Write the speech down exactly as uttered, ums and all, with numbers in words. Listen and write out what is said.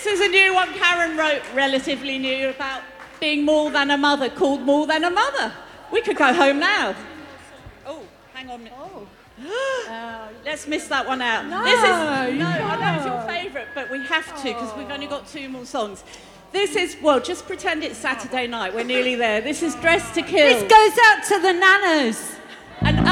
This is a new one Karen wrote, relatively new, about being more than a mother, called More Than a Mother. We could go home now. Oh, hang on. Oh. uh, let's miss that one out. No, this is, no, you I know it's your can't. favourite, but we have to because we've only got two more songs. This is, well, just pretend it's Saturday night. We're nearly there. This is Dressed to Kill. This goes out to the nanas. And